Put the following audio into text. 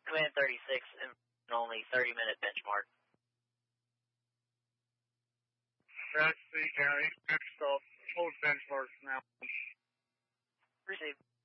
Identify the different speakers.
Speaker 1: Command 36 and only 30-minute benchmark.
Speaker 2: That's the county. Next off, hold benchmarks now.
Speaker 1: Received.